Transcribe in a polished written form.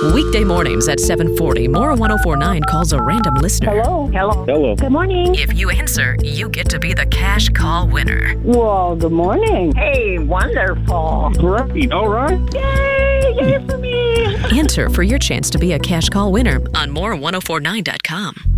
Weekday mornings at 7:40, More 1049 calls a random listener. Hello. Good morning. If you answer, you get to be the cash call winner. Well, good morning. Hey, wonderful. Great. All right. Yay for me. Enter for your chance to be a cash call winner on more1049.com.